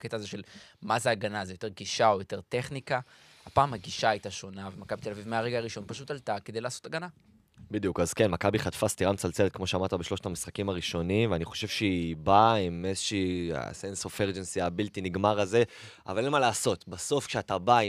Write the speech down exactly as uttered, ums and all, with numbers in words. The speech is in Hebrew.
הקטע הזה של מה זה הגנה, זה יותר גישה או יותר טכניקה. הפעם הגישה הייתה שונה, ומכבי תל אביב מהרגע הראשון פשוט עלתה כדי לעשות הגנה. בדיוק, אז כן, מכבי חטפה סטירה מצלצלת, כמו שאמרת, בשלושת המשחקים הראשונים, ואני חושב שהיא באה עם איזושהי sense of urgency הבלתי נגמר הזה, אבל אין מה לעשות, בסוף כשאתה בא עם